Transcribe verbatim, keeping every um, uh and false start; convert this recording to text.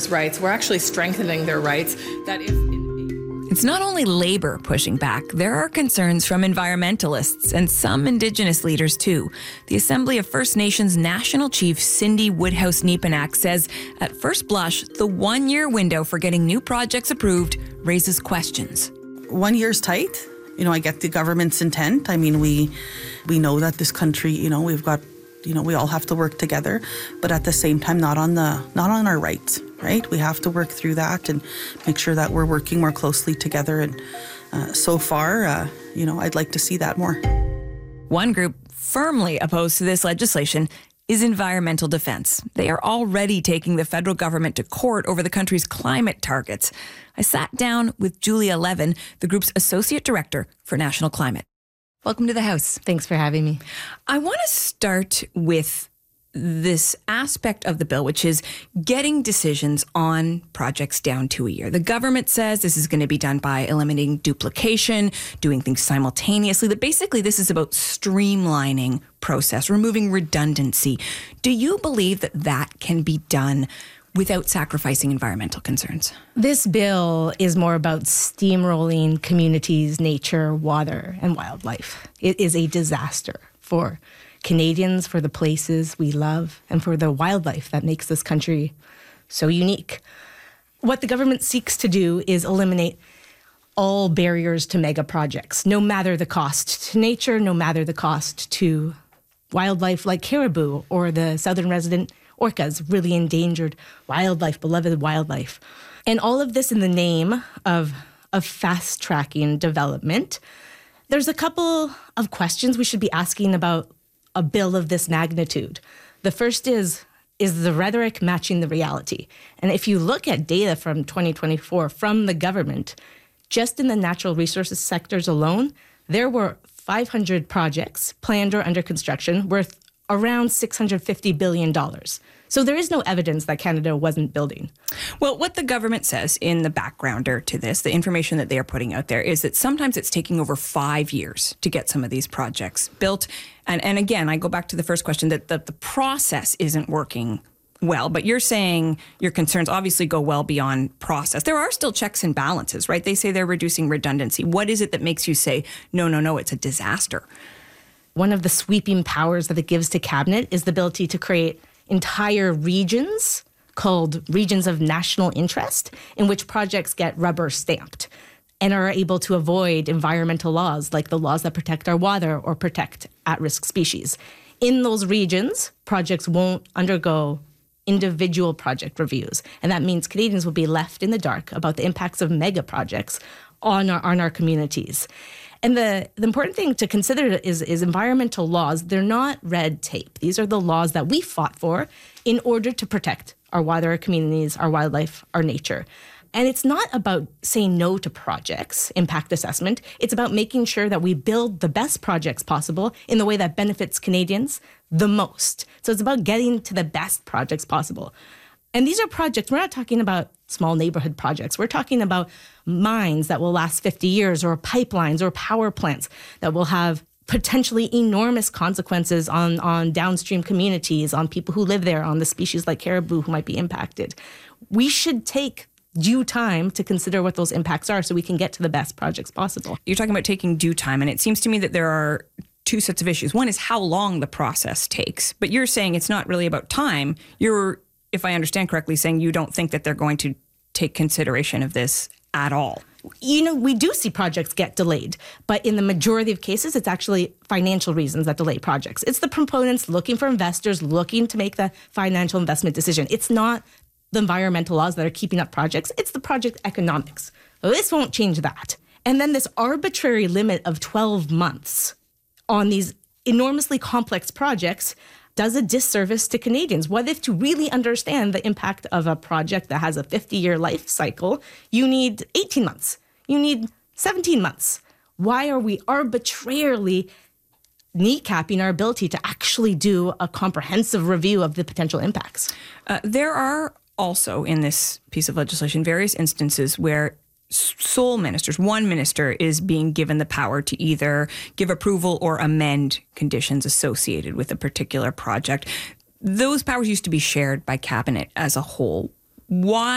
workers' rights. We're actually strengthening their rights. That if It's not only labor pushing back. There are concerns from environmentalists and some Indigenous leaders too. The Assembly of First Nations National Chief Cindy Woodhouse-Nepenak says, at first blush, the one-year window for getting new projects approved raises questions. One year's tight. You know, I get the government's intent. I mean, we we know that this country, you know, we've got, you know, we all have to work together, but at the same time, not on the not on our rights, right? We have to work through that and make sure that we're working more closely together. And uh, so far, uh, you know, I'd like to see that more. One group firmly opposed to this legislation is Environmental Defence. They are already taking the federal government to court over the country's climate targets. I sat down with Julia Levin, the group's Associate Director for National Climate. Welcome to the House. Thanks for having me. I want to start with this aspect of the bill, which is getting decisions on projects down to a year. The government says this is going to be done by eliminating duplication, doing things simultaneously, that basically this is about streamlining process, removing redundancy. Do you believe that that can be done without sacrificing environmental concerns? This bill is more about steamrolling communities, nature, water, and wildlife. It is a disaster for Canadians, for the places we love, and for the wildlife that makes this country so unique. What the government seeks to do is eliminate all barriers to mega projects, no matter the cost to nature, no matter the cost to wildlife like caribou or the southern resident orcas, really endangered wildlife, beloved wildlife. And all of this in the name of, of fast-tracking development. There's a couple of questions we should be asking about a bill of this magnitude. The first is, is the rhetoric matching the reality? And if you look at data from twenty twenty-four from the government, just in the natural resources sectors alone, there were five hundred projects planned or under construction worth around six hundred fifty billion dollars. So there is no evidence that Canada wasn't building. Well, what the government says in the backgrounder to this, the information that they are putting out there, is that sometimes it's taking over five years to get some of these projects built. And, and again, I go back to the first question, that the, the process isn't working well, but you're saying your concerns obviously go well beyond process. There are still checks and balances, right? They say they're reducing redundancy. What is it that makes you say, no, no, no, it's a disaster? One of the sweeping powers that it gives to Cabinet is the ability to create entire regions called regions of national interest, in which projects get rubber stamped and are able to avoid environmental laws like the laws that protect our water or protect at-risk species. In those regions, projects won't undergo individual project reviews. And that means Canadians will be left in the dark about the impacts of mega projects on our, on our communities. And the, the important thing to consider is, is environmental laws. They're not red tape. These are the laws that we fought for in order to protect our water, our communities, our wildlife, our nature. And it's not about saying no to projects, impact assessment. It's about making sure that we build the best projects possible in the way that benefits Canadians the most. So it's about getting to the best projects possible. And these are projects, we're not talking about small neighborhood projects. We're talking about mines that will last fifty years, or pipelines or power plants that will have potentially enormous consequences on, on downstream communities, on people who live there, on the species like caribou who might be impacted. We should take due time to consider what those impacts are so we can get to the best projects possible. You're talking about taking due time, and it seems to me that there are two sets of issues. One is how long the process takes, but you're saying it's not really about time. You're, if I understand correctly, saying you don't think that they're going to take consideration of this at all. You know, we do see projects get delayed, but in the majority of cases, it's actually financial reasons that delay projects. It's the proponents looking for investors, looking to make the financial investment decision. It's not the environmental laws that are keeping up projects. It's the project economics. Well, this won't change that. And then this arbitrary limit of twelve months on these enormously complex projects does a disservice to Canadians. What if to really understand the impact of a project that has a fifty-year life cycle, you need eighteen months, you need seventeen months? Why are we arbitrarily kneecapping our ability to actually do a comprehensive review of the potential impacts? Uh, there are also in this piece of legislation various instances where sole ministers, one minister is being given the power to either give approval or amend conditions associated with a particular project. Those powers used to be shared by Cabinet as a whole. Why